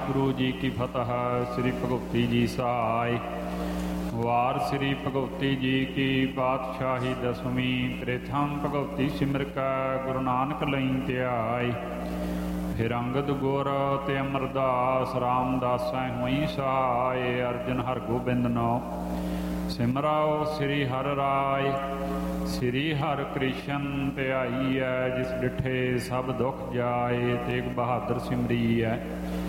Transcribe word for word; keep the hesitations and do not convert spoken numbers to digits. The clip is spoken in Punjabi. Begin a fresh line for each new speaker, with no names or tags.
ਵਾਹਿਗੁਰੂ ਜੀ ਕੀ ਫਤਿਹ। ਸ੍ਰੀ ਭਗਵਤੀ ਜੀ ਸਹਾਇ। ਵਾਰ ਸ੍ਰੀ ਭਗਵਤੀ ਜੀ ਕੀ ਪਾਤਸ਼ਾਹੀ ਦਸਵੀਂ। ਪ੍ਰਥਮ ਭਗਵਤੀ ਸਿਮਰ ਕੈ ਗੁਰੂ ਨਾਨਕ ਲਈ ਧਿਆਇ। ਫਿਰ ਅੰਗਦ ਗੁਰ ਤੇ ਅਮਰਦਾਸ ਰਾਮਦਾਸੈ ਹੋਈ ਸਹਾਇ। ਅਰਜਨ ਹਰ ਗੋਬਿੰਦ ਨੋ ਸਿਮਰਾਓ ਸ੍ਰੀ ਹਰਿ ਰਾਇ। ਸ੍ਰੀ ਹਰਿ ਕ੍ਰਿਸ਼ਨ ਧਿਆਈਐ। ਜਿਸ ਡਿਠੇ ਸਭ ਦੁਖ ਜਾਏ। ਤੇਗ ਬਹਾਦਰ ਸਿਮਰੀਐ।